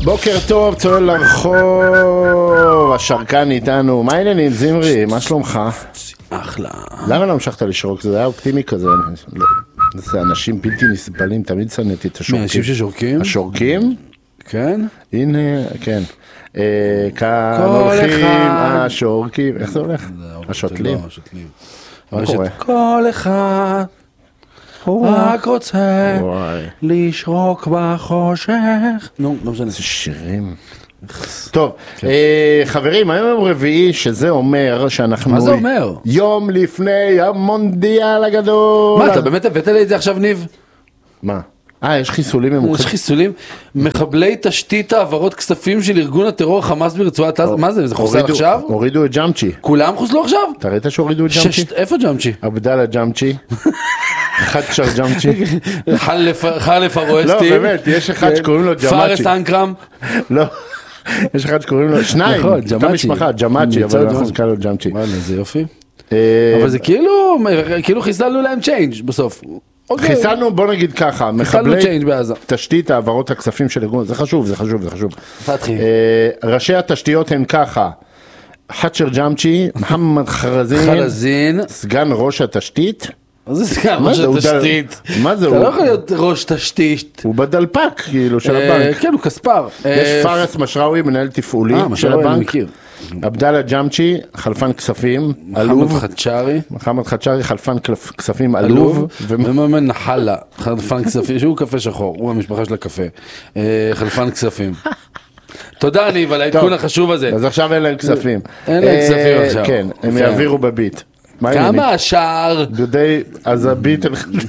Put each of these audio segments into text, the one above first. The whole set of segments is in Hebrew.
בוקר טוב, צועל לרחוב, השרקן איתנו. מה העניינים, זמרי? מה שלומך? אחלה. למה לא המשכת לשרוק? זה היה אופטימי כזה. זה אנשים בלתי נסבלים, תמיד שנאתי את השורקים. אנשים ששורקים? השורקים? כן? הנה, כן. כאן הולכים השורקים. איך זה הולך? השותלים. מה קורה? כל אחד רק רוצה לשרוק בחושך. נו, לא משנה. זה שירים. טוב, חברים, היום יום רביעי, שזה אומר שאנחנו... מה זה אומר? יום לפני המונדיאל הגדול. מה, אתה באמת הבאת לי את זה עכשיו, ניב? מה? יש חיסולים ממוקדים. יש חיסולים? מחבלי תשתית העברות כספים של ארגון הטרור חמאס ברצועת עזה. מה זה? זה חוסל עכשיו? הורידו את ג'אמצ'י. כולם חוסלו עכשיו? אתה ראית שהורידו את ג'אמצ'י? איפה ג'אמצ'י? עבדאללה ג'אמצ'י. חדשר ג'אמצ'י. חלף הרועסטים. לא, באמת, יש אחד שקוראים לו ג'אמצ'י. פארס אנקרם. לא. יש אחד שקוראים לו, שניים, אותה משפחה, ג'אמצ'י, אבל אנחנו נקרא לו ג'אמצ'י. וואלה, זה יופי. אבל זה כאילו חיסלנו להם צ'יינג' בסוף. חיסלנו, בוא נגיד ככה, מחבלי תשתית העברות הכספים של ארגון, זה חשוב, זה חשוב, זה חשוב. ראשי התשתיות הן ככה, חדשר ג'אמצ'י, מוחמד חרזין, סגן ראש התשתית. זה סגן ראש התשתית. מה זה? אתה לא יכול להיות ראש תשתית. הוא בדלפק, כאילו, של הבנק. כן, הוא כספר. יש פארס משראוי, מנהל תפעולי של הבנק. עבדאללה ג'אמצ'י, חלפן כספים, עלוב. מחמד חדשרי, חלפן כספים, עלוב. ומאמן נחלה, חלפן כספים, שהוא קפה שחור, הוא המשפחה של הקפה. חלפן כספים. תודה ניב על העדכון החשוב הזה. אז עכשיו אין להם כספים. אין להם כספים עכשיו. כן, הם יעבירו בביט. כמה השער? גודי הזביט.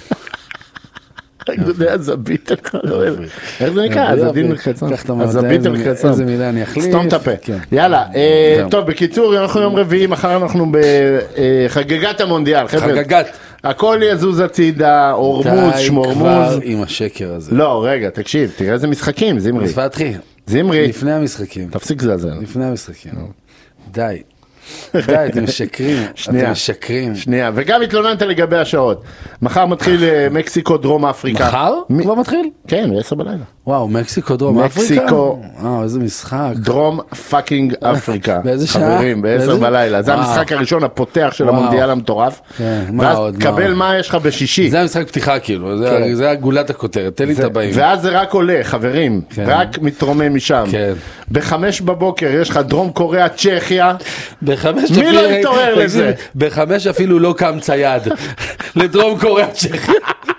גודי הזביט. איך זה נקרא? הזביט אלחצם. איזה מילה אני אחליף. סתום את הפה. יאללה. טוב, בקיצור, אנחנו יום רביעי, מחר אנחנו בחגיגת המונדיאל. חגגת. הכל יזוז הצידה, אורמוז, שמורמוז. כבר עם השקר הזה. לא, רגע, תקשיב, תראה איזה משחקים, זמרי. אז פתחי. זמרי. לפני המשחקים. תפסיק זזר. לפני המשחקים. די. די, אתם משקרים. אתם משקרים. שנייה, וגם התלוננת לגבי השעות. מחר מתחיל מקסיקו, דרום אפריקה. מחר? כבר מתחיל? כן, 10 בלילה. וואו, מקסיקו, דרום אפריקה? מקסיקו. איזה משחק. דרום פאקינג אפריקה. באיזה שעה? חברים, ב10 בלילה. זה המשחק הראשון הפותח של המונדיאל המטורף. ואז תקבל מה יש לך בשישי. זה המשחק פתיחה כאילו, זה גולת הכותרת, תן לי את הבאים. ואז זה רק עולה, חברים. רק מתרומם משם. ב5 בבוקר יש לך דרום קוריאה, צ'כיה. מי לא יתעורר לזה? ב5 אפילו לא קם צייד לדרום קוריאה צ'כיה.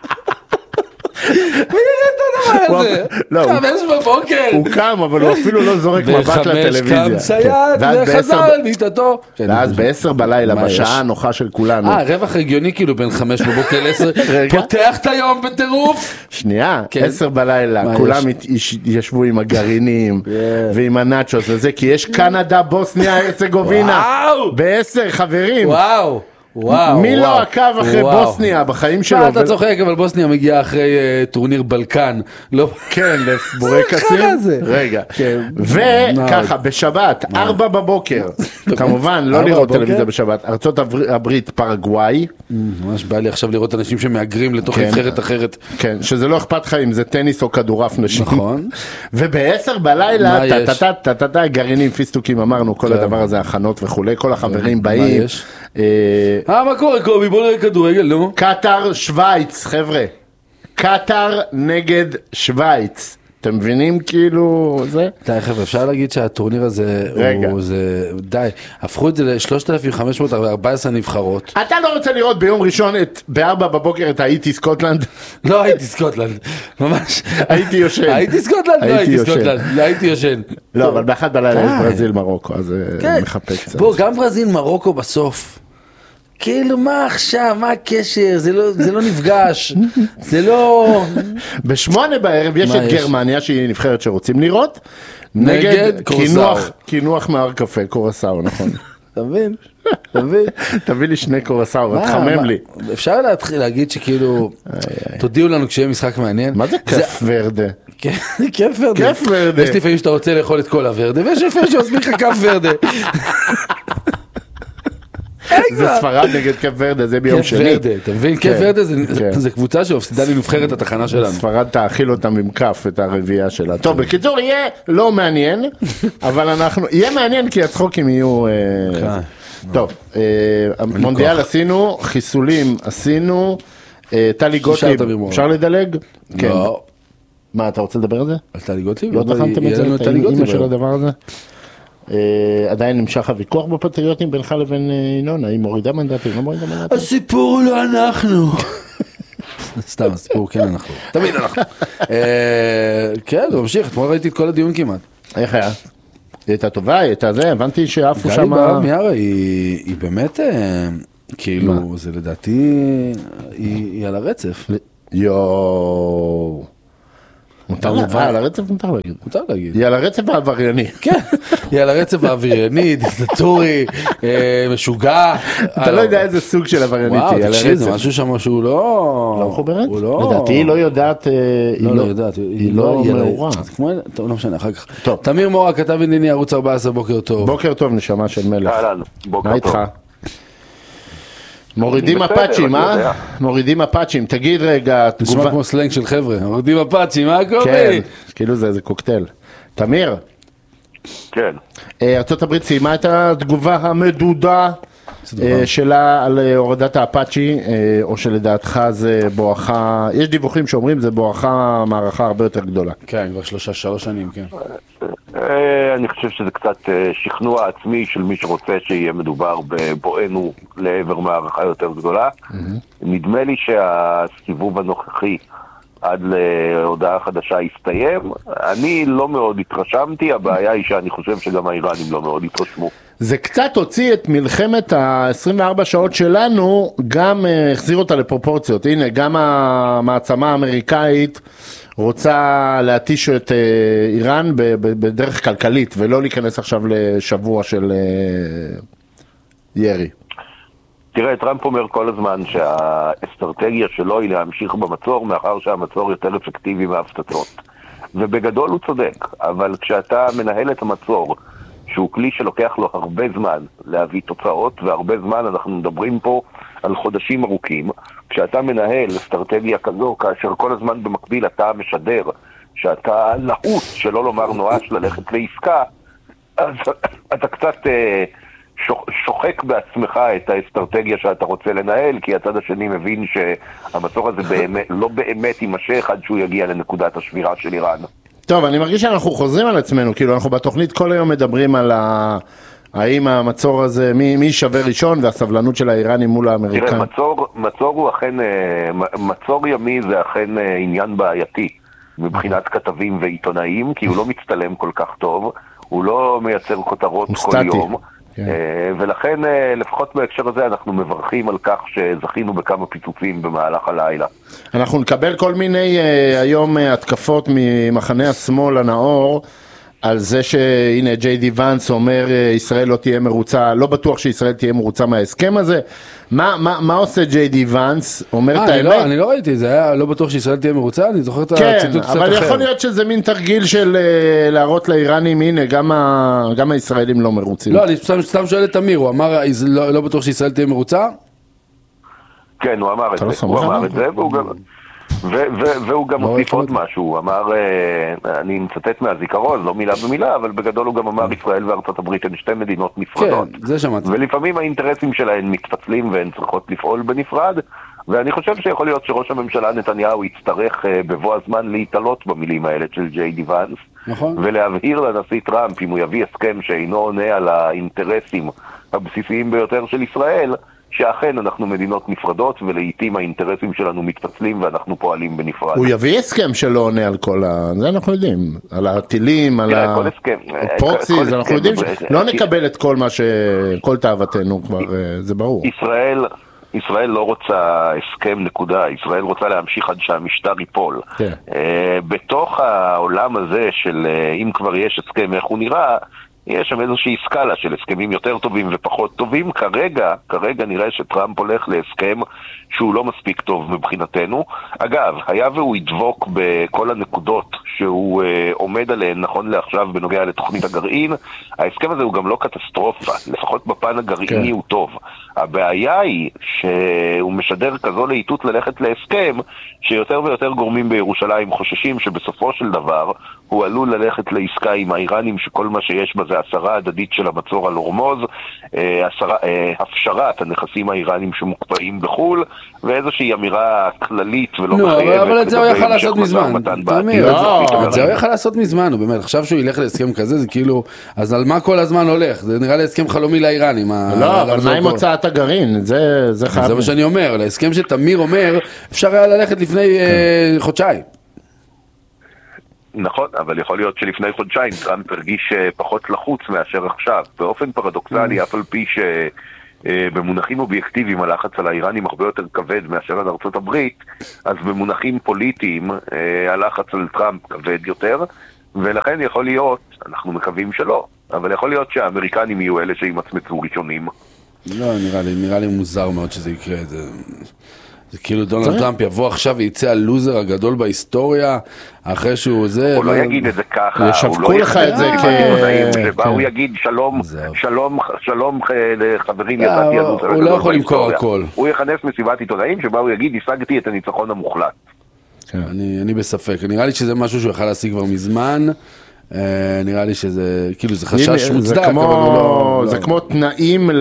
מי יראה את הדבר הזה? 5 בבוקר. הוא קם, אבל הוא אפילו לא זורק מבט לטלוויזיה. ב5 קם צייד וחזר על מיטתו. ואז ב10 בלילה, בשעה הנוחה של כולנו. רווח רגיוני כאילו בין 5 בבוקר ל10. פותח את היום בטירוף. שנייה, 10 בלילה, כולם ישבו עם הגרעינים ועם הנאצ'וס וזה, כי יש קנדה, בוסניה, הרצגובינה. ב10 חברים. וואו. מי לא עקב אחרי בוסניה בחיים שלו? אתה צוחק, אבל בוסניה מגיעה אחרי טורניר בלקן. כן, לבורקסים. רגע. וככה, בשבת, 4 בבוקר, כמובן, לא לראות טלוויזיה בשבת, ארצות הברית, פרגוואי. ממש בא לי עכשיו לראות אנשים שמאגרים לתוך נבחרת אחרת. כן, שזה לא אכפת לך אם זה טניס או כדורף נשים. נכון. וב10 בלילה, גרעינים, פיסטוקים, אמרנו, כל הדבר הזה, הכנות וכולי, כל החברים באים. מה קורה קובי? בוא נראה כדורגל, נו. קטר, שוויץ, חבר'ה. קטר נגד שוויץ. אתם מבינים כאילו זה? די חבר'ה, אפשר להגיד שהטורניר הזה הוא די, הפכו את זה ל-3,514 נבחרות. אתה לא רוצה לראות ביום ראשון ב4 בבוקר את הייתי סקוטלנד? לא הייתי סקוטלנד, ממש. הייתי יושן. הייתי סקוטלנד? לא הייתי סקוטלנד, לא הייתי יושן. לא, אבל ב1 בלילה יש ברזיל מרוקו, אז מחפה קצת. בוא, גם ברזיל מרוקו בסוף. כאילו מה עכשיו, מה הקשר, זה לא נפגש, זה לא... ב8 בערב יש את גרמניה שהיא נבחרת שרוצים לראות, נגד קינוח מהר קפה, קורסאו, נכון. אתה מבין? תביא לי 2 קורסאו, תחמם לי. אפשר להתחיל להגיד שכאילו, תודיעו לנו כשיהיה משחק מעניין. מה זה כיף ורדה? כיף ורדה. יש לפעמים שאתה רוצה לאכול את כל הוורדה, ויש לפעמים שעושים לך כף ורדה. זה ספרד נגד קייפ ורדה, זה ביום שני. אתה מבין? קייפ ורדה זה קבוצה שהופסדה לנבחרת התחנה שלנו. ספרד תאכיל אותם עם כף, את הרביעייה שלה. טוב, בקיצור, יהיה לא מעניין, אבל יהיה מעניין כי הצחוקים יהיו... טוב, מונדיאל עשינו, חיסולים עשינו, טלי גוטליב, אפשר לדלג? לא. מה, אתה רוצה לדבר על זה? על טלי גוטליב? לא תחמתם את זה, את האמא של הדבר הזה? עדיין נמשך הוויכוח בפטריוטים בינך לבין ינון, האם מורידה מנדטים, לא מורידה מנדטים? הסיפור הוא לא אנחנו. סתם, הסיפור כן אנחנו. תמיד אנחנו. כן, הוא ממשיך, אתמול ראיתי את כל הדיון כמעט. איך היה? היא הייתה טובה, היא הייתה זה, הבנתי שאפו שם... גלי בהרב מיארה היא באמת, כאילו, זה לדעתי, היא על הרצף. יואו. על הרצף מותר להגיד. מותר להגיד. היא על הרצף העברייני. כן, היא על הרצף העברייני, דיקטטורי, משוגע. אתה לא יודע איזה סוג של עבריינית היא על הרצף. תקשיב, זה משהו שם שהוא לא... לא מחוברת? לדעתי היא לא יודעת... לא יודעת. היא לא מאורה. טוב, לא משנה, אחר כך. תמיר מורה, כתב ענייני, ערוץ 14, בוקר טוב. בוקר טוב, נשמה של מלך. בוקר מה איתך? מורידים אפאצ'ים, אה? מורידים אפאצ'ים, תגיד רגע, תגובה... נשמע כמו סלנג של חבר'ה, מורידים אפאצ'ים, מה קורה? כן, כאילו זה קוקטייל. תמיר? כן. ארצות הברית סיימה את התגובה המדודה שלה על הורדת האפאצ'י, או שלדעתך זה בואכה, יש דיווחים שאומרים זה בואכה מערכה הרבה יותר גדולה. כן, כבר 3 שנים, כן. אני חושב שזה קצת שכנוע עצמי של מי שרוצה שיהיה מדובר בבואנו לעבר מערכה יותר גדולה. נדמה לי שהסיבוב הנוכחי עד להודעה חדשה הסתיים. אני לא מאוד התרשמתי, הבעיה היא שאני חושב שגם האיראנים לא מאוד התרשמו. זה קצת הוציא את מלחמת ה-24 שעות שלנו, גם החזיר אותה לפרופורציות. הנה, גם המעצמה האמריקאית רוצה להתיש את איראן בדרך כלכלית, ולא להיכנס עכשיו לשבוע של ירי. תראה, טראמפ אומר כל הזמן שהאסטרטגיה שלו היא להמשיך במצור, מאחר שהמצור יותר אפקטיבי מהפצצות. ובגדול הוא צודק, אבל כשאתה מנהל את המצור, שהוא כלי שלוקח לו הרבה זמן להביא תוצאות, והרבה זמן אנחנו מדברים פה על חודשים ארוכים, כשאתה מנהל אסטרטגיה כזו, כאשר כל הזמן במקביל אתה משדר שאתה לחוץ, שלא לומר נואש ללכת לעסקה, אז אתה קצת שוחק בעצמך את האסטרטגיה שאתה רוצה לנהל, כי הצד השני מבין שהמצור הזה באמת, לא באמת יימשך עד שהוא יגיע לנקודת השבירה של איראן. טוב, אני מרגיש שאנחנו חוזרים על עצמנו, כאילו אנחנו בתוכנית כל היום מדברים על האם המצור הזה, מי שווה ראשון והסבלנות של האיראנים מול האמריקאים. תראה, מצור הוא אכן, מצור ימי זה אכן עניין בעייתי מבחינת כתבים ועיתונאים, כי הוא לא מצטלם כל כך טוב, הוא לא מייצר כותרות כל יום. ולכן לפחות בהקשר הזה אנחנו מברכים על כך שזכינו בכמה פיצוצים במהלך הלילה. אנחנו נקבל כל מיני היום התקפות ממחנה השמאל הנאור על זה שהנה ג'יי די ונס אומר ישראל לא תהיה מרוצה, לא בטוח שישראל תהיה מרוצה מההסכם הזה. מה עושה ג'יי די ונס? אומר את האמת? אני לא ראיתי, זה היה לא בטוח שישראל תהיה מרוצה, אני זוכר את הציטוט קצת אחר. אבל יכול להיות שזה מין תרגיל של להראות לאיראנים, הנה גם הישראלים לא מרוצים. לא, אני סתם שואל את אמיר, הוא אמר לא בטוח שישראל תהיה מרוצה? כן, הוא אמר את זה, הוא אמר את זה, והוא גם הוסיף עוד משהו, הוא אמר, אני מצטט מהזיכרון, לא מילה במילה, אבל בגדול הוא גם אמר ישראל וארצות הברית הן שתי מדינות נפרדות. כן, זה שמעתי. ולפעמים האינטרסים שלהן מתפצלים והן צריכות לפעול בנפרד, ואני חושב שיכול להיות שראש הממשלה נתניהו יצטרך בבוא הזמן להתעלות במילים האלה של ג'יי די ונס, נכון. ולהבהיר לנשיא טראמפ, אם הוא יביא הסכם שאינו עונה על האינטרסים הבסיסיים ביותר של ישראל, שאכן אנחנו מדינות נפרדות, ולעיתים האינטרסים שלנו מתפצלים, ואנחנו פועלים בנפרד. הוא יביא הסכם שלא עונה על כל זה אנחנו יודעים, על הטילים, על הפרוקסיז, אנחנו יודעים שלא נקבל את כל כל תאוותנו כבר, זה ברור. ישראל לא רוצה הסכם נקודה, ישראל רוצה להמשיך עד שהמשטר ייפול. בתוך העולם הזה של אם כבר יש הסכם איך הוא נראה, יש שם איזושהי סקאלה של הסכמים יותר טובים ופחות טובים. כרגע נראה שטראמפ הולך להסכם שהוא לא מספיק טוב מבחינתנו. אגב, היה והוא ידבוק בכל הנקודות שהוא עומד עליהן נכון לעכשיו בנוגע לתוכנית הגרעין, ההסכם הזה הוא גם לא קטסטרופה, לפחות בפן הגרעיני הוא טוב. הבעיה היא שהוא משדר כזו לעיתות ללכת להסכם, שיותר ויותר גורמים בירושלים חוששים שבסופו של דבר הוא עלול ללכת לעסקה עם האיראנים, שכל מה שיש בה זה הסרה הדדית של המצור על הורמוז, הפשרת הנכסים האיראנים שמוקפאים בחול, ואיזושהי אמירה כללית ולא מחייבת. אבל את זה הוא יכל לעשות מזמן. את זה הוא יכל לעשות מזמן, הוא באמת, עכשיו שהוא ילך להסכם כזה, זה כאילו, אז על מה כל הזמן הולך? זה נראה להסכם חלומי לאיראנים. לא, אבל מה עם הוצאת הגרעין? זה חייב. זה מה שאני אומר, להסכם שתמיר אומר, אפשר היה ללכת לפני חודשיים. נכון, אבל יכול להיות שלפני חודשיים טראמפ הרגיש פחות לחוץ מאשר עכשיו. באופן פרדוקסלי, אף על פי שבמונחים אובייקטיביים הלחץ על האיראנים הרבה יותר כבד מאשר על ארצות הברית, אז במונחים פוליטיים הלחץ על טראמפ כבד יותר, ולכן יכול להיות, אנחנו מקווים שלא, אבל יכול להיות שהאמריקנים יהיו אלה שימצמצו ראשונים. לא, נראה לי מוזר מאוד שזה יקרה. זה כאילו דונלד טראמפ יבוא עכשיו ויצא הלוזר הגדול בהיסטוריה, אחרי שהוא זה... הוא לא יגיד את זה ככה, ישפקו לך את זה שבה הוא יגיד שלום לחברים, ידעתי הלוזר הגדול בהיסטוריה. הוא לא יכול למכור הכל. הוא יכנס מסיבת עיתונאים שבה הוא יגיד, השגתי את הניצחון המוחלט. אני בספק, נראה לי שזה משהו שהוא יכל להשיג כבר מזמן, נראה לי שזה, כאילו זה חשש מוצדק, זה כמו תנאים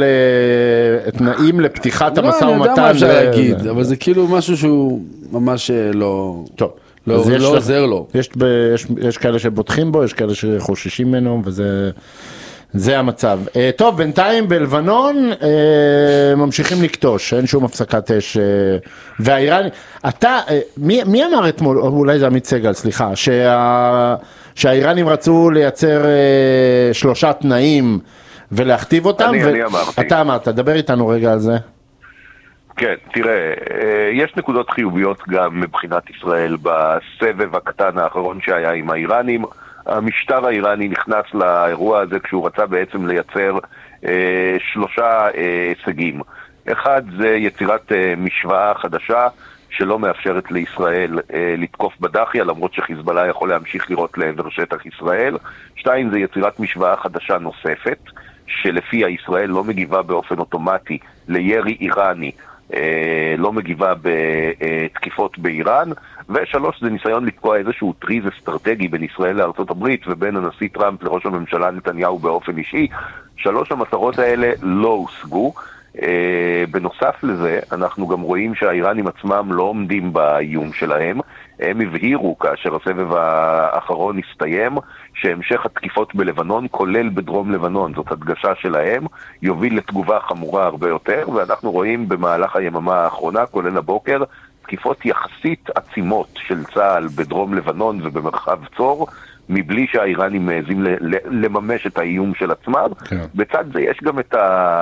לפתיחת המשא ומתן. אני יודע מה אפשר להגיד, אבל זה כאילו משהו שהוא ממש לא עוזר לו. יש כאלה שבוטחים בו, יש כאלה שחוששים ממנו, וזה המצב. טוב, בינתיים בלבנון ממשיכים לקטוש, אין שום הפסקת אש, והאיראני, מי אמר אתמול, אולי זה עמית סגל, סליחה, שהאיראנים רצו לייצר 3 תנאים ולהכתיב אותם? אני אמרתי. אתה אמרת, דבר איתנו רגע על זה. כן, תראה, יש נקודות חיוביות גם מבחינת ישראל בסבב הקטן האחרון שהיה עם האיראנים. המשטר האיראני נכנס לאירוע הזה כשהוא רצה בעצם לייצר 3 הישגים. אחד זה יצירת משוואה חדשה שלא מאפשרת לישראל לתקוף בדחיה, למרות שחיזבאללה יכול להמשיך לראות לעבר שטח ישראל. 2 זה יצירת משוואה חדשה נוספת, שלפיה ישראל לא מגיבה באופן אוטומטי לירי איראני, לא מגיבה בתקיפות באיראן. ו3 זה ניסיון לתקוע איזשהו טריז אסטרטגי בין ישראל לארצות הברית ובין הנשיא טראמפ לראש הממשלה נתניהו באופן אישי. 3 המטרות האלה לא הושגו. בנוסף לזה, אנחנו גם רואים שהאיראנים עצמם לא עומדים באיום שלהם. הם הבהירו כאשר הסבב האחרון הסתיים, שהמשך התקיפות בלבנון, כולל בדרום לבנון, זאת הדגשה שלהם, יוביל לתגובה חמורה הרבה יותר, ואנחנו רואים במהלך היממה האחרונה, כולל הבוקר, תקיפות יחסית עצימות של צה"ל בדרום לבנון ובמרחב צור, מבלי שהאיראנים מעזים לממש את האיום של עצמם. בצד זה יש גם את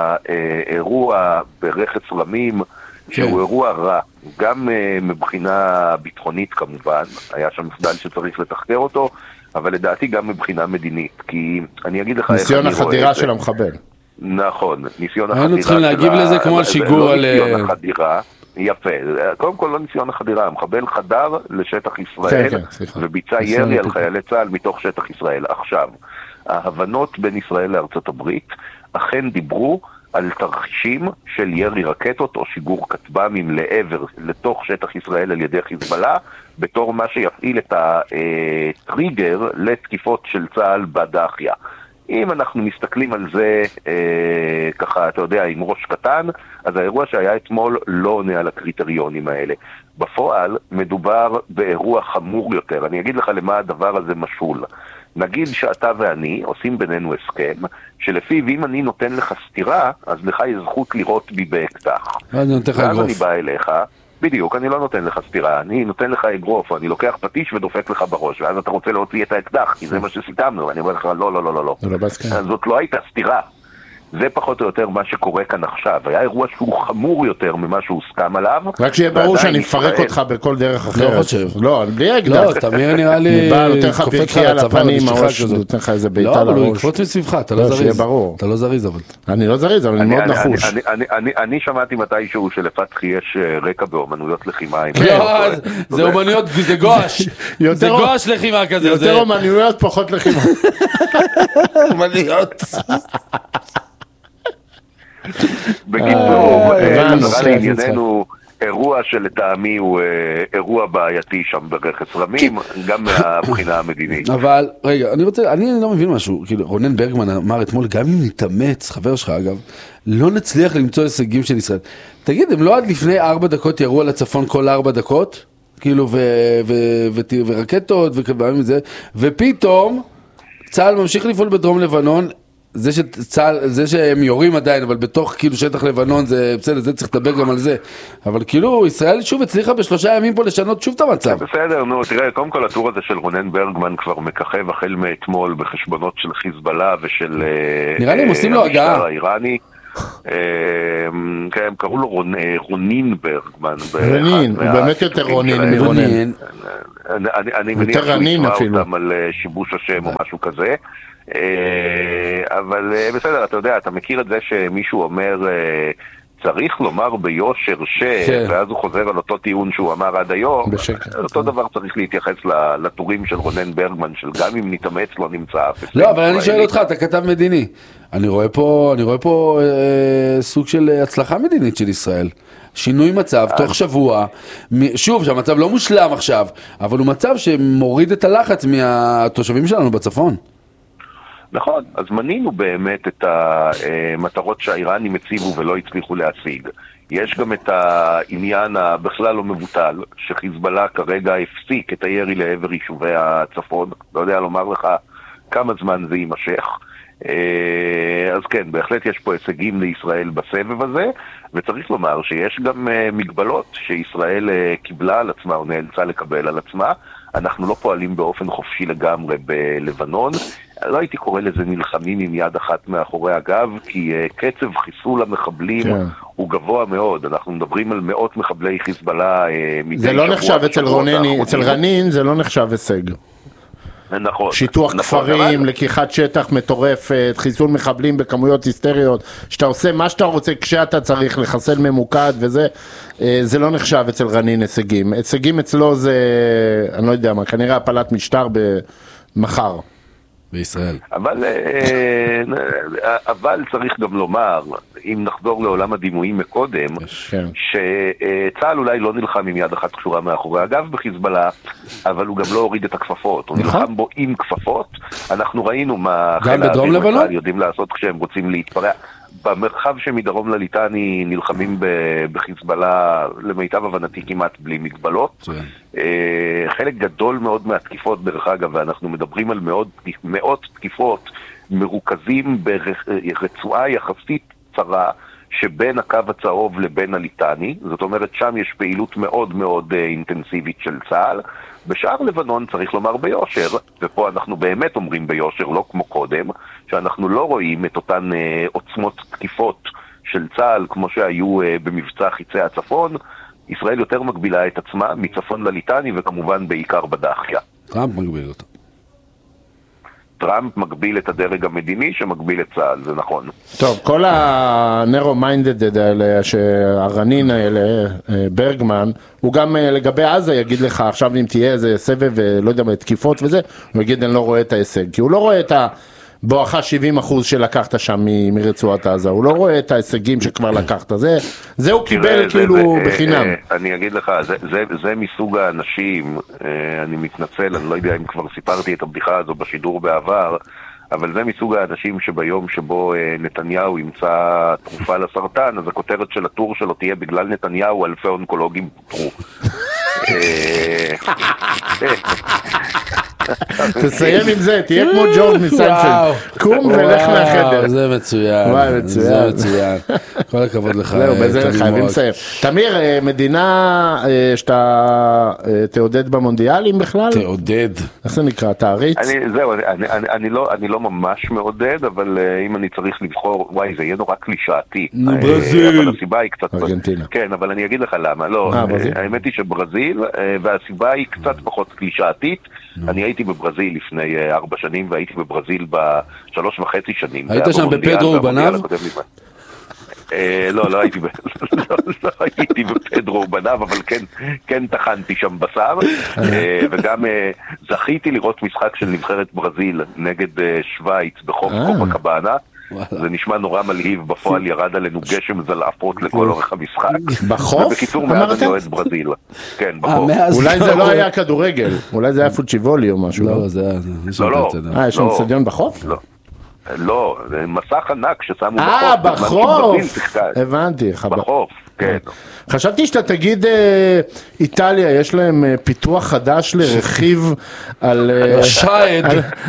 האירוע ברכס רמים, שהוא אירוע רע, גם מבחינה ביטחונית כמובן, היה שם מחדל שצריך לתחקר אותו, אבל לדעתי גם מבחינה מדינית, כי אני אגיד לך... ניסיון החדירה של המחבל. נכון, ניסיון החדירה... היינו צריכים להגיב לזה כמו על שיגור על... ניסיון החדירה, יפה, קודם כל לא ניסיון החדירה, המחבל חדר לשטח ישראל, וביצע ירי על חיילי צה"ל מתוך שטח ישראל. עכשיו, ההבנות בין ישראל לארצות הברית אכן דיברו על תרחישים של ירי רקטות או שיגור כטב"מים לתוך שטח ישראל על ידי חיזבאללה, בתור מה שיפעיל את הטריגר לתקיפות של צה"ל בדחיה. אם אנחנו מסתכלים על זה ככה, אתה יודע, עם ראש קטן, אז האירוע שהיה אתמול לא עונה על הקריטריונים האלה. בפועל מדובר באירוע חמור יותר. אני אגיד לך למה הדבר הזה משול. נגיד שאתה ואני עושים בינינו הסכם, שלפיו אם אני נותן לך סתירה, אז לך יש זכות לראות בי באקדח. ואז אני בא אליך, בדיוק, אני לא נותן לך סתירה, אני נותן לך אגרוף, אני לוקח פטיש ודופק לך בראש, ואז אתה רוצה להוציא את האקדח, כי זה מה שסיתמנו, ואני אומר לך, לא. זאת לא הייתה סתירה. זה פחות או יותר מה שקורה כאן עכשיו. היה אירוע שהוא חמור יותר ממה שהוסכם עליו. רק שיהיה ברור שאני מפרק אותך בכל דרך אחרת. לא חושב. לא, בלי אקדח. לא, תמיר נראה לי... אני בא, נותן לך פרקייה לפנים, נותן לך איזה בעיטה לראש. לא, אבל הוא יקפוץ מסביבך, אתה לא זריז. שיהיה ברור. אתה לא זריז, אבל. אני לא זריז, אבל אני מאוד נחוש. אני שמעתי מתישהו שלפתחי יש רקע באומנויות לחימה. לא, זה אומנויות, זה גואש. זה גואש לחימה כזה. יותר אומנויות, פחות לחימה. אומנויות. בקיצור, נראה לענייננו אירוע שלטעמי הוא אירוע בעייתי שם ברכס רמים, גם מהבחינה המדינית. אבל, רגע, אני לא מבין משהו, כאילו, רונן ברגמן אמר אתמול, גם אם נתאמץ, חבר שלך אגב, לא נצליח למצוא הישגים של ישראל. תגיד, הם לא עד לפני 4 דקות ירו על הצפון כל 4 דקות? כאילו, ורקטות, ופתאום, צה"ל ממשיך לפעול בדרום לבנון, זה שהם יורים עדיין, אבל בתוך כאילו שטח לבנון זה בסדר, זה צריך לדבר גם על זה, אבל כאילו ישראל שוב הצליחה ב3 ימים פה לשנות שוב את המצב. בסדר, נו, תראה, קודם כל הטור הזה של רונן ברגמן כבר מככב החל מאתמול בחשבונות של חיזבאללה ושל נראה לי הם עושים לו הגעה האיראני. הם קראו לו רונין ברגמן. רונין, הוא באמת יותר רונין מרונן. אני מניח שהוא ישמע אותם על שיבוש השם או משהו כזה. אבל בסדר, אתה יודע, אתה מכיר את זה שמישהו אומר צריך לומר ביושר ואז הוא חוזר על אותו טיעון שהוא אמר עד היום. אותו דבר צריך להתייחס לטורים של רונן ברגמן, של גם אם נתאמץ לא נמצא. לא, אבל אני שואל אותך, אתה כתב מדיני, אני רואה פה סוג של הצלחה מדינית של ישראל, שינוי מצב תוך שבוע, שוב שהמצב לא מושלם עכשיו, אבל הוא מצב שמוריד את הלחץ מהתושבים שלנו בצפון. נכון, אז מנינו באמת את המטרות שהאיראנים הציבו ולא הצליחו להשיג. יש גם את העניין בכלל לא מבוטל, שחיזבאללה כרגע הפסיק את הירי לעבר יישובי הצפון, לא יודע לומר לך כמה זמן זה יימשך. אז כן, בהחלט יש פה הישגים לישראל בסבב הזה, וצריך לומר שיש גם מגבלות שישראל קיבלה על עצמה או נאלצה לקבל על עצמה. אנחנו לא פועלים באופן חופשי לגמרי בלבנון, לא הייתי קורא לזה נלחמים עם יד אחת מאחורי הגב, כי קצב חיסול המחבלים הוא גבוה מאוד, אנחנו מדברים על מאות מחבלי חיזבאללה מדי שבוע. זה לא נחשב אצל רנין, זה לא נחשב הישג. נכון. שיטוח כפרים, לקיחת שטח מטורפת, חיסול מחבלים בכמויות היסטריות, שאתה עושה מה שאתה רוצה כשאתה צריך לחסל ממוקד וזה, זה לא נחשב אצל רנין הישגים. הישגים אצלו זה, אני לא יודע מה, כנראה הפלת משטר במחר. בישראל. אבל צריך גם לומר, אם נחזור לעולם הדימויים מקודם, שצה"ל אולי לא נלחם עם יד אחת קשורה מאחורי הגב בחיזבאללה, אבל הוא גם לא הוריד את הכפפות, הוא נלחם בו עם כפפות. אנחנו ראינו מה חיל האוויר יודעים לעשות כשהם רוצים להתפרע. במרחב שמדרום לליטני נלחמים בחיזבאללה, למיטב הבנתי כמעט בלי מגבלות. חלק גדול מאוד מהתקיפות דרך אגב, ואנחנו מדברים על מאות תקיפות מרוכזים ברצועה יחסית צרה שבין הקו הצהוב לבין הליטני, זאת אומרת שם יש פעילות מאוד מאוד אינטנסיבית של צה"ל. בשאר לבנון צריך לומר ביושר, ופה אנחנו באמת אומרים ביושר, לא כמו קודם, שאנחנו לא רואים את אותן עוצמות תקיפות של צה"ל כמו שהיו במבצע חיצי הצפון. ישראל יותר מגבילה את עצמה מצפון לליטני וכמובן בעיקר בדחיה. טראמפ מגביל אותה. טראמפ מגביל את הדרג המדיני שמגביל את צה"ל, זה נכון. טוב, כל הנרו-מיינדד האלה, שהרנין האלה, ברגמן, הוא גם לגבי עזה יגיד לך, עכשיו אם תהיה איזה סבב, לא יודע מה, תקיפות וזה, הוא יגיד אני לא רואה את ההישג, כי הוא לא רואה את הבואכה 70% שלקחת שם מרצועת עזה, הוא לא רואה את ההישגים שכבר לקחת, זה הוא קיבל כאילו בחינם. אני אגיד לך, זה מסוג האנשים, אני מתנצל, אני לא יודע אם כבר סיפרתי את הבדיחה הזו בשידור בעבר, אבל זה מסוג האנשים שביום שבו נתניהו ימצא תרופה לסרטן, אז הכותרת של הטור שלו תהיה בגלל נתניהו אלפי אונקולוגים פוטרו. תסיים עם זה, תהיה כמו ג'ורג' מסנפלד. קום ולך מהחדר. זה מצוין. זה מצוין. כל הכבוד לך. זהו, בזה חייבים לסיים. תמיר, מדינה שאתה תעודד במונדיאלים בכלל? תעודד. איך זה נקרא? תעריץ? זהו, אני לא ממש מעודד, אבל אם אני צריך לבחור, וואי, זה יהיה נורא קלישאתי. ברזיל. אבל הסיבה היא קצת... ארגנטינה. כן, אבל אני אגיד לך למה. לא, האמת היא שברזיל, והסיבה היא קצת פחות קלישאתית. אני הייתי בברזיל לפני 4 שנים, והייתי בברזיל ב3.5 שנים. היית שם בפדרו ובניו? לא הייתי בפדרו ובניו, אבל כן תחנתי שם בשר, וגם זכיתי לראות משחק של נבחרת ברזיל נגד שוויץ בחוף קופקבאנה. זה נשמע נורא מלהיב, בפועל ירד עלינו גשם זלעפות לכל אורך המשחק. בחוף? בקיצור, מאז אני אוהד ברזיל. כן, בחוף. אולי זה לא היה כדורגל, אולי זה היה פוצ'יבולי או משהו. לא, זה היה... יש שם סטדיון בחוף? לא, זה מסך ענק ששמו בחוף. הבנתי. בחוף, כן. חשבתי שאתה תגיד איטליה, יש להם פיתוח חדש לרכיב על... שייד.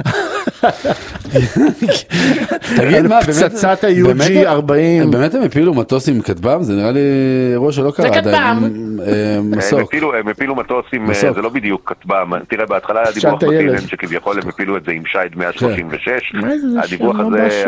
תגיד מה, פצצת ה-UG-40. באמת הם הפילו מטוס עם כטב"ם? זה נראה לי אירוע שלא קרה. זה כטב"ם. מסוק. הם הפילו מטוס עם, זה לא בדיוק כטב"ם. תראה, בהתחלה היה דיווח בטילן שכביכול הם הפילו את זה עם שייד 136. הדיווח הזה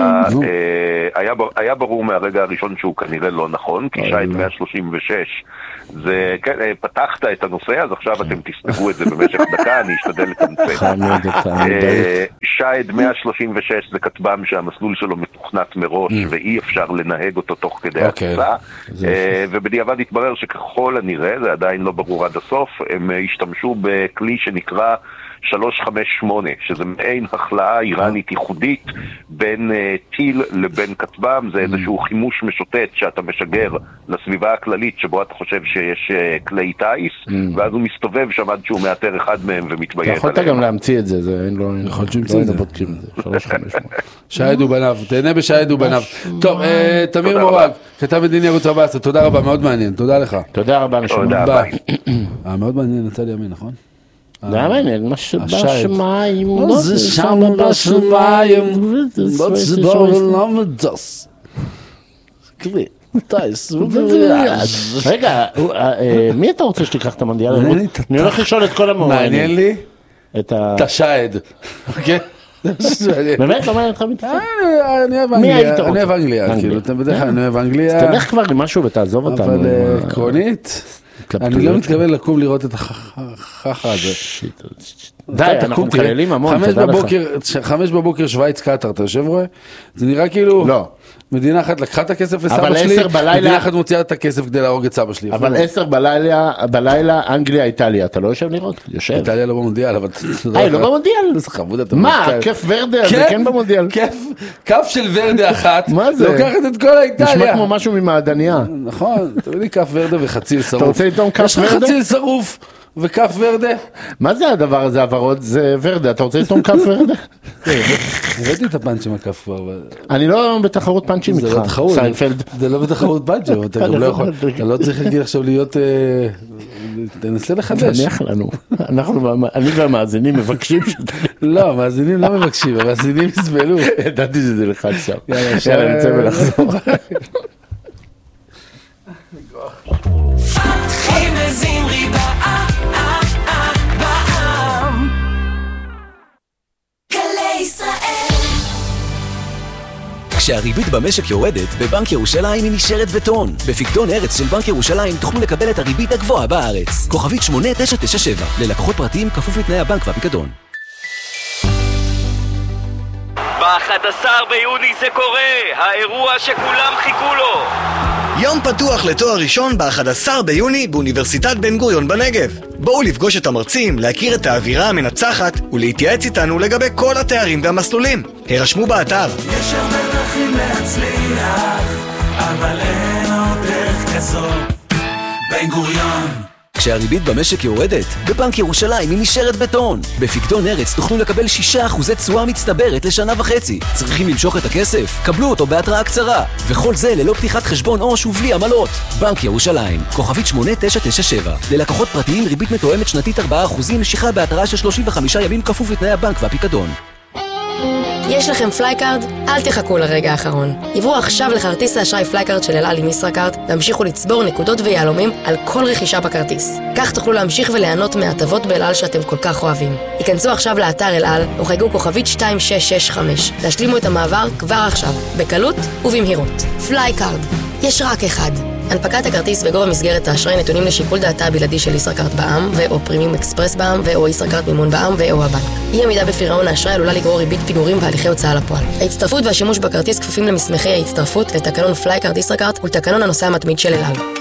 היה ברור מהרגע הראשון שהוא כנראה לא נכון, כי שייד 136 זה, כן, פתחת את הנושא, אז עכשיו אתם תסתגרו את זה במשך דקה, אני אשתדל לתמצת. שייד 136 זה כטב"ם שהמסלול שלו מתוכנת מראש, ואי אפשר לנהג אותו תוך כדי הטיסה, ובדיעבד התברר שככל הנראה, זה עדיין לא ברור עד הסוף, הם השתמשו בכלי שנקרא 358, שזה מעין החלאה איראנית ייחודית בין טיל לבין כטב"ם, זה איזשהו חימוש משוטט שאתה משגר לסביבה הכללית שבו אתה חושב שיש כלי טייס, ואז הוא מסתובב שם עד שהוא מאתר אחד מהם ומתביית עליהם. יכולת גם להמציא את זה, זה אין לו... לא היינו בודקים את זה, 358. שייד ובניו, תהנה בשייד ובניו. טוב, תמיר מורג, כתב מדיני ערוץ 14, תודה רבה, מאוד מעניין, תודה לך. תודה רבה, נשמע. מאוד מעניין, נצא לי ימין, נכון? זה היה מעניין, מה שבשמיים, זה שם בשמיים, בצבור למדס. קרי, טייס. רגע, מי אתה רוצה שתיקח את המונדיאל? אני הולך לשאול את כל המורדים. מעניין לי את השייד. באמת? לא מעניין אותך מתקן? אני אוהב אנגליה, בדרך כלל אני אוהב אנגליה. תלך כבר למשהו ותעזוב אותנו. אבל עקרונית, אני לא מתכוון לקום לראות את החכה הזה. די, אנחנו מחיילים המון, תודה לך. 5 בבוקר שוויץ קטר, אתה יושב רואה? זה נראה כאילו... לא. מדינה אחת לקחה את הכסף לסבא שלי, מדינה אחת מוציאה את הכסף כדי להרוג את סבא שלי. אבל 10 בלילה, אנגליה, איטליה, אתה לא יושב לראות? יושב. איטליה לא במונדיאל, אבל... לא במונדיאל? מה, כיף ורדה, זה כן במונדיאל? כף של ורדה אחת, לוקחת את כל האיטליה. נשמע כמו משהו ממעדניה. נכון, אתה יודע, כף ורדה וחציל שרוף. אתה רוצה לטעום כף ורדה? יש לך חציל שרוף. וכף ורדה? מה זה הדבר הזה, הוורוד? זה ורדה, אתה רוצה לטעום כף ורדה? הבאתי את הפאנצ'ים הכף כבר, אבל... אני לא בתחרות פאנצ'ים איתך, סיינפלד. זה לא בתחרות פאנצ'ים, אתה גם לא יכול, אתה לא צריך להגיד עכשיו להיות... תנסה לחדש. תניח לנו, אני והמאזינים מבקשים שאתה... לא, המאזינים לא מבקשים, המאזינים יסבלו. ידעתי שזה לחד שם. יאללה, נצא ולחזור. כשהריבית במשק יורדת, בבנק ירושלים היא נשארת בטון. בפיקדון ארץ של בנק ירושלים תוכלו לקבל את הריבית הגבוהה בארץ. כוכבית 8997, ללקוחות פרטיים כפוף לתנאי הבנק והפיקדון. ב-11 ביוני זה קורה, האירוע שכולם חיכו לו. יום פתוח לתואר ראשון ב-11 ביוני באוניברסיטת בן גוריון בנגב. בואו לפגוש את המרצים, להכיר את האווירה המנצחת ולהתייעץ איתנו לגבי כל התארים והמסלולים. הרשמו באתר. יש הרבה דרכים להצליח, אבל אין עוד דרך כזאת. בן גוריון. כשהריבית במשק יורדת, בבנק ירושלים היא נשארת בטון. בפיקדון ארץ תוכלו לקבל 6% תשואה מצטברת לשנה וחצי. צריכים למשוך את הכסף? קבלו אותו בהתראה קצרה. וכל זה ללא פתיחת חשבון עו"ש ובלי עמלות. בנק ירושלים, כוכבית 8997. ללקוחות פרטיים ריבית מתואמת שנתית 4%, משיכה בהתראה של 35 ימים כפוף לתנאי הבנק והפיקדון. יש לכם פלייקארד? אל תחכו לרגע האחרון. עברו עכשיו לכרטיס האשראי פלייקארד של אל על עם ישראכרט והמשיכו לצבור נקודות ויהלומים על כל רכישה בכרטיס. כך תוכלו להמשיך וליהנות מהטבות באל על שאתם כל כך אוהבים. היכנסו עכשיו לאתר אל על או חייגו כוכבית 2665. להשלימו את המעבר כבר עכשיו, בקלות ובמהירות. פלייקארד. יש רק אחד. הנפקת הכרטיס וגובה מסגרת האשראי נתונים לשיקול דעתה הבלעדי של ישראכרט בע"מ ו/או פרימיום אקספרס בע"מ ו/או ישראכרט מימון בע"מ ו/או הבנק. אי עמידה בפירעון האשראי עלולה לגרור ריבית פיגורים והליכי הוצאה לפועל. ההצטרפות והשימוש בכרטיס כפופים למסמכי ההצטרפות לתקנון פלייקארד ישראכרט ולתקנון הנוסע המתמיד של אל על.